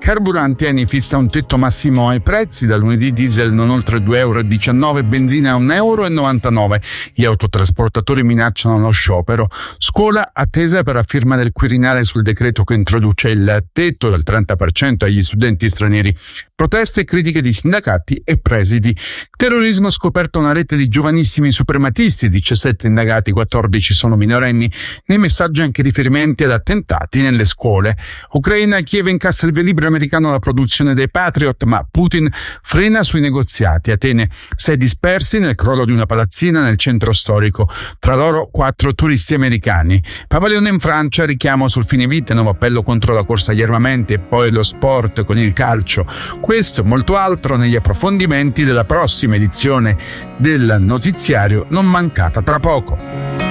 carburanti Eni fissa un tetto massimo ai prezzi, da lunedì diesel non oltre 2,19 euro, benzina a 1,99 euro. Gli autotrasportatori minacciano lo sciopero. Scuola attesa per la firma del Quirinale sul decreto che introduce il tetto del 30% agli studenti stranieri. Proteste e critiche di sindacati e presidi. Terrorismo, scoperta una rete di giovanissimi suprematisti, 17 indagati, 14 sono minorenni. Nei messaggi anche riferimenti ad attentati nelle scuole. Ucraina, Kiev incassa il via libera americano alla produzione dei Patriot, ma Putin frena sui negoziati. Atene, 6 dispersi nel crollo di una palazzina nel centro storico. Tra loro 4 turisti americani. Papa Leone in Francia, richiamo sul fine vita, nuovo appello contro la corsa agli armamenti e poi lo sport con il calcio. Questo e molto altro negli approfondimenti della prossima edizione del notiziario, non mancata tra poco.